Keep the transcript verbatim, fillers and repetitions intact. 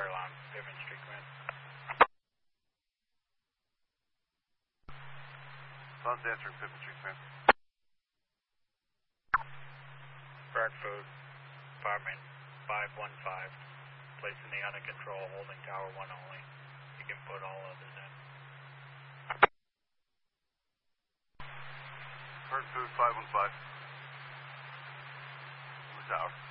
alarm, Piven Street Command. Sounds answering Piven Street Command. Bragg Food, Apartment five one five, placing the under control, holding tower one only. You can put all others in. Bragg Food five one five. On the tower.